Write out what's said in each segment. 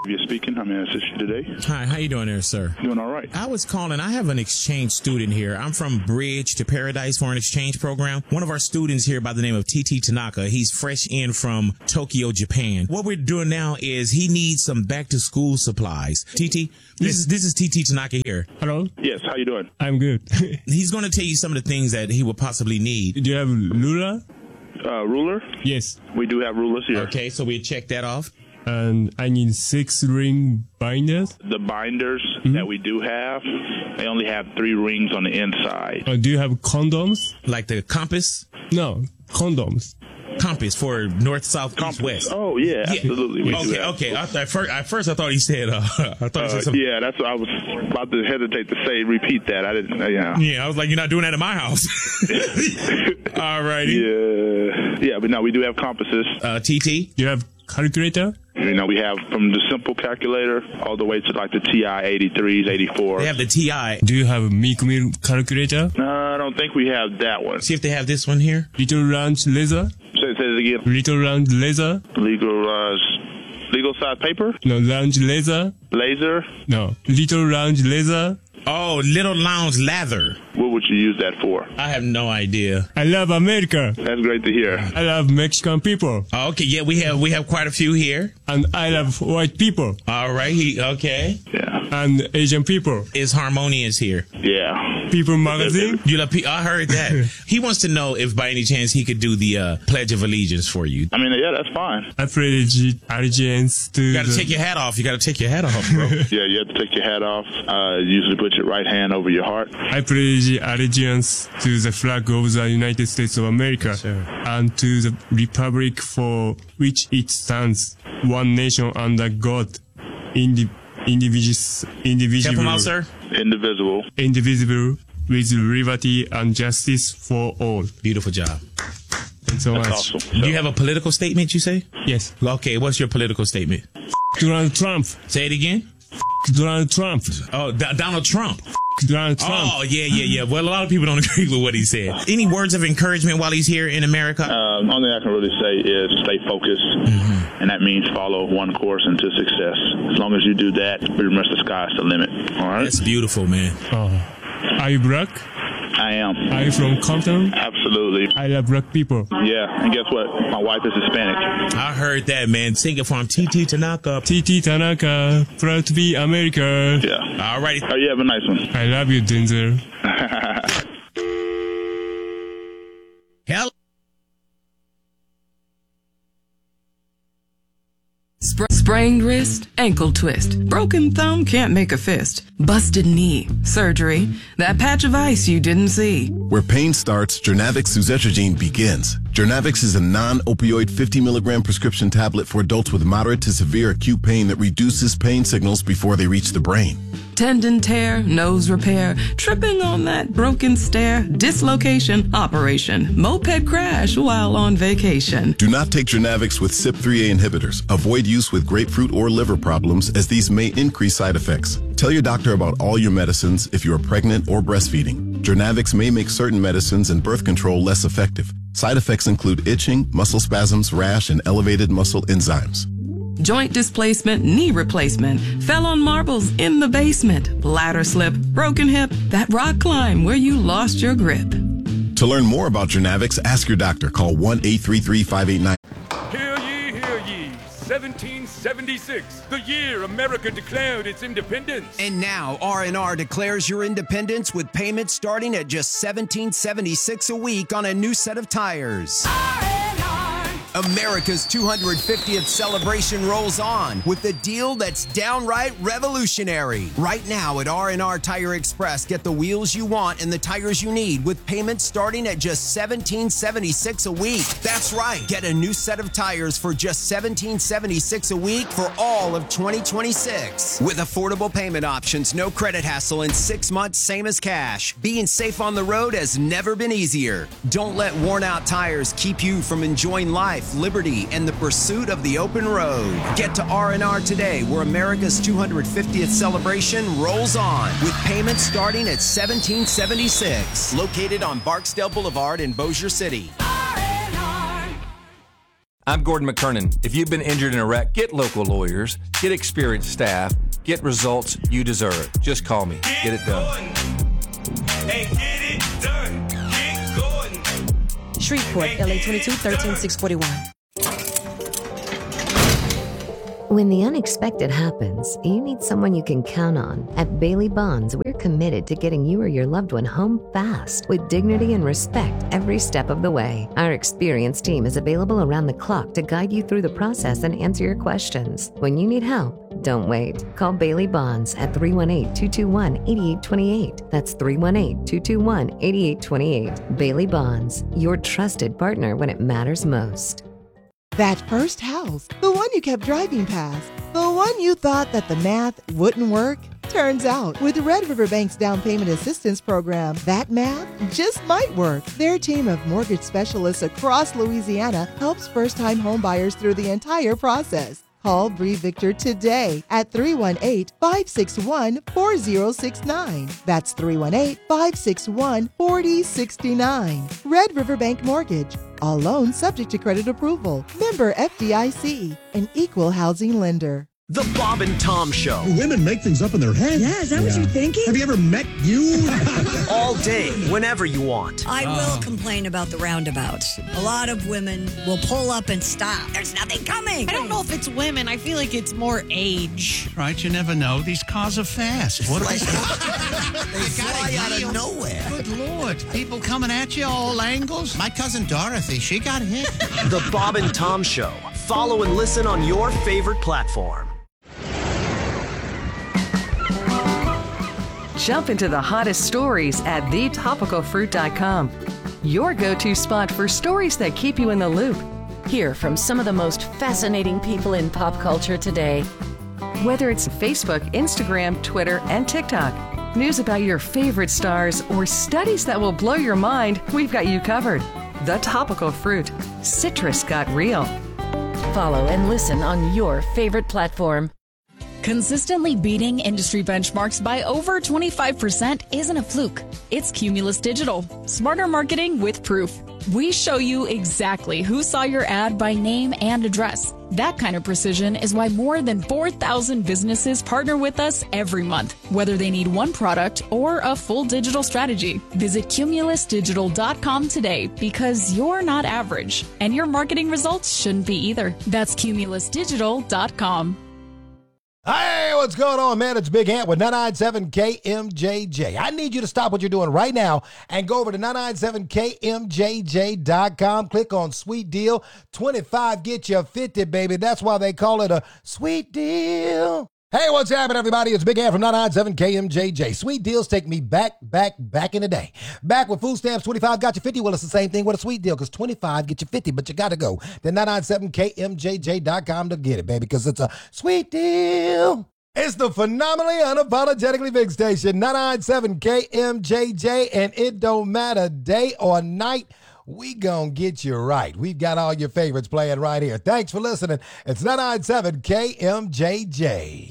You're speaking. How may I assist you today? Hi, how you doing there, sir? Doing all right. I was calling. I have an exchange student here. I'm from Bridge to Paradise Foreign Exchange Program. One of our students here by the name of TT Tanaka. He's fresh in from Tokyo, Japan. What we're doing now is he needs some back-to-school supplies. TT, this is TT Tanaka here. Hello? Yes, how you doing? I'm good. He's going to tell you some of the things that he would possibly need. Do you have ruler? Ruler? Yes. We do have rulers here. Okay, so we'll check that off. And I need 6 ring binders. The binders that we do have, they only have 3 rings on the inside. Do you have condoms? Like the compass? No, condoms. Compass for north, south, east, west. Oh, yeah, absolutely. We do have. Okay. At first I thought he said, I thought he said something. Yeah, that's what I was about to hesitate to say. Repeat that. I didn't, Yeah, I was like, you're not doing that in my house. All righty. Yeah, but no, we do have compasses. TT? Do you have calculator? You know, we have from the simple calculator all the way to like the TI 83s, 84s. They have the TI. Do you have a Meal calculator? No, I don't think we have that one. See if they have this one here. Little round laser? Say it again. Little round laser? Legal size paper? No, round laser? Laser? No, little round laser? Oh, Little Lounge Lather. What would you use that for? I have no idea. I love America. That's great to hear. I love Mexican people. Oh, okay, yeah, we have quite a few here. And I love white people. All right, okay. Yeah. And Asian people. Is Harmonious here? Yeah. People magazine? You love I heard that. He wants to know if by any chance he could do the Pledge of Allegiance for you. I mean, yeah, that's fine. I pledge allegiance to You gotta take your hat off. You gotta take your hat off, bro. Yeah, you have to take your hat off. Usually put your right hand over your heart. I pledge allegiance to the flag of the United States of America and to the republic for which it stands, one nation under God, indivisible, sir. Indivisible. with liberty and justice for all. Beautiful job. Thanks so much. Awesome. Do you have a political statement, you say? Yes. Okay, what's your political statement? Donald Trump. Say it again. Donald Trump. Oh, Donald Trump. Donald Trump. Oh, yeah. Well, a lot of people don't agree with what he said. Any words of encouragement while he's here in America? Only thing I can really say is stay focused, and that means follow one course into success. As long as you do that, pretty much the sky's the limit. All right? That's beautiful, man. Oh. Are you black? I am. Are you from Compton? Absolutely. I love black people. Yeah, and guess what? My wife is Hispanic. I heard that, man. Sing it for him. TT Tanaka. TT Tanaka, proud to be America. Yeah. All righty. Oh, you have a nice one. I love you, Denzel. Hell. Sprained wrist, ankle twist, broken thumb can't make a fist, busted knee, surgery, that patch of ice you didn't see. Where pain starts, Jernavix suzetrigine begins. Jernavix is a non-opioid 50 milligram prescription tablet for adults with moderate to severe acute pain that reduces pain signals before they reach the brain. Tendon tear, nose repair, tripping on that broken stair, dislocation, operation, moped crash while on vacation. Do not take Jernavix with CYP3A inhibitors. Avoid use with grapefruit or liver problems as these may increase side effects. Tell your doctor about all your medicines if you are pregnant or breastfeeding. Jernavix may make certain medicines and birth control less effective. Side effects include itching, muscle spasms, rash, and elevated muscle enzymes. Joint displacement, knee replacement, fell on marbles in the basement, ladder slip, broken hip, that rock climb where you lost your grip. To learn more about Jernavix, ask your doctor. Call 1-833-589. Hear ye, 1776, the year America declared its independence. And now R&R declares your independence with payments starting at just $17.76 a week on a new set of tires. America's 250th celebration rolls on with a deal that's downright revolutionary. Right now at R&R Tire Express, get the wheels you want and the tires you need with payments starting at just $17.76 a week. That's right. Get a new set of tires for just $17.76 a week for all of 2026. With affordable payment options, no credit hassle, and 6 months same as cash. Being safe on the road has never been easier. Don't let worn out tires keep you from enjoying life, liberty, and the pursuit of the open road. Get to R&R today, where America's 250th celebration rolls on, with payments starting at $17.76. Located on Barksdale Boulevard in Bossier City. I'm Gordon McKernan. If you've been injured in a wreck, get local lawyers, get experienced staff, get results you deserve. Just call me. Get it done. And get it done. Get Gordon. Shreveport, LA 22 13641. When the unexpected happens, you need someone you can count on. At Bailey Bonds, we're committed to getting you or your loved one home fast with dignity and respect every step of the way. Our experienced team is available around the clock to guide you through the process and answer your questions. When you need help, don't wait. Call Bailey Bonds at 318-221-8828. That's 318-221-8828. Bailey Bonds, your trusted partner when it matters most. That first house, the one you kept driving past, the one you thought that the math wouldn't work. Turns out, with Red River Bank's down payment assistance program, that math just might work. Their team of mortgage specialists across Louisiana helps first-time homebuyers through the entire process. Call Bree Victor today at 318-561-4069. That's 318-561-4069. Red River Bank Mortgage. All loans subject to credit approval. Member FDIC, an equal housing lender. The Bob and Tom Show. Women make things up in their head. Yeah, is that what you're thinking? Have you ever met you? All day, whenever you want. I will complain about the roundabouts. A lot of women will pull up and stop. There's nothing coming. I don't know if it's women. I feel like it's more age. Right, you never know. These cars are fast. What They fly out of nowhere. Good Lord. People coming at you all angles. My cousin Dorothy, she got hit. The Bob and Tom Show. Follow and listen on your favorite platform. Jump into the hottest stories at thetopicalfruit.com. Your go-to spot for stories that keep you in the loop. Hear from some of the most fascinating people in pop culture today. Whether it's Facebook, Instagram, Twitter, and TikTok, news about your favorite stars, or studies that will blow your mind, we've got you covered. The Topical Fruit. Citrus got real. Follow and listen on your favorite platform. Consistently beating industry benchmarks by over 25% isn't a fluke. It's Cumulus Digital. Smarter marketing with proof. We show you exactly who saw your ad by name and address. That kind of precision is why more than 4,000 businesses partner with us every month, whether they need one product or a full digital strategy. Visit cumulusdigital.com today because you're not average, and your marketing results shouldn't be either. That's cumulusdigital.com. Hey, what's going on, man? It's Big Ant with 997 KMJJ. I need you to stop what you're doing right now and go over to 997KMJJ.com. Click on Sweet Deal. 25 get you 50, baby. That's why they call it a sweet deal. Hey, what's happening, everybody? It's Big Ant from 997 KMJJ. Sweet deals take me back in the day. Back with food stamps, 25 got you 50. Well, it's the same thing with a sweet deal because 25 get you 50, but you got to go to 997KMJJ.com to get it, baby, because it's a sweet deal. It's the phenomenally unapologetically big station, 997 KMJJ, and it don't matter day or night. We gonna get you right. We've got all your favorites playing right here. Thanks for listening. It's 997 KMJJ.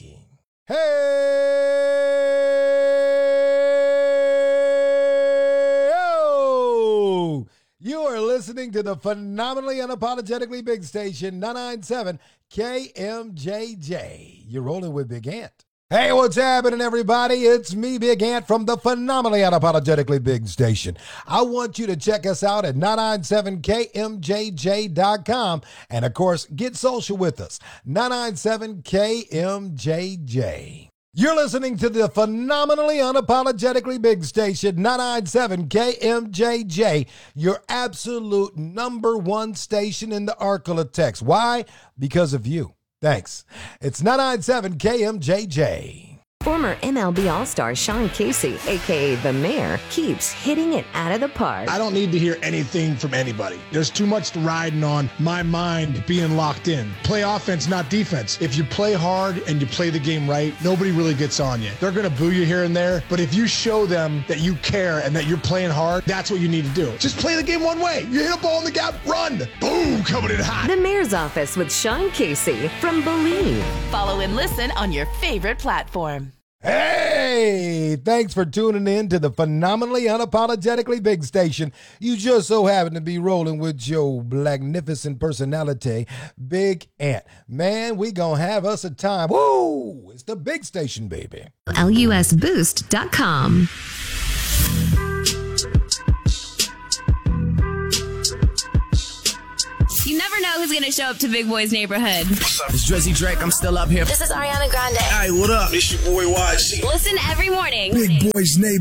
Hey! Oh! You are listening to the phenomenally unapologetically big station, 997 KMJJ. You're rolling with Big Ant. Hey, what's happening, everybody? It's me, Big Ant, from the phenomenally unapologetically big station. I want you to check us out at 997KMJJ.com. And, of course, get social with us, 997KMJJ. You're listening to the phenomenally unapologetically big station, 997 KMJJ, your absolute number one station in the Arklatex. Why? Because of you. Thanks. It's 997 KMJJ. Former MLB All-Star Sean Casey, a.k.a. The Mayor, keeps hitting it out of the park. I don't need to hear anything from anybody. There's too much riding on my mind being locked in. Play offense, not defense. If you play hard and you play the game right, nobody really gets on you. They're going to boo you here and there, but if you show them that you care and that you're playing hard, that's what you need to do. Just play the game one way. You hit a ball in the gap, run. Boom, coming in hot. The Mayor's Office with Sean Casey from Believe. Follow and listen on your favorite platform. Hey, Hey, thanks for tuning in to the phenomenally unapologetically big station. You just so happen to be rolling with your magnificent personality, Big Ant. Man, we gonna have us a time. Woo! It's the big station, baby. LUSBoost.com. You never know who's going to show up to Big Boy's neighborhood. What's up? It's Drizzy Drake. I'm still up here. This is Ariana Grande. Hey, what up? It's your boy YG. Listen every morning. Big Boy's neighborhood.